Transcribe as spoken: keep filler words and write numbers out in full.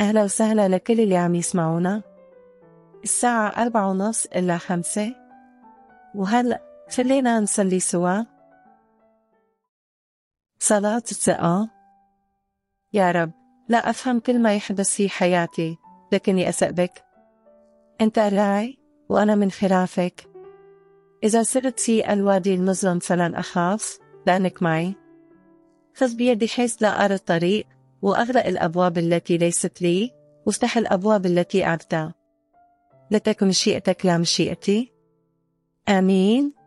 أهلا وسهلا لكل اللي عم يسمعونا. الساعة أربعة ونص إلا خمسة، وهلأ خلينا نصلي سوا صلاة الثقة. يا رب، لا أفهم كل ما يحدث في حياتي، لكني أثق بك. أنت الراعي وأنا من خلافك. إذا سرت في الوادي المظلم فلن أخاف، لأنك معي. خذ بيدي حيث لا أرى الطريق، وأغلق الأبواب التي ليست لي، وافتح الأبواب التي أعرفتها. لتكن مشيئتك لا مشيئتي. آمين.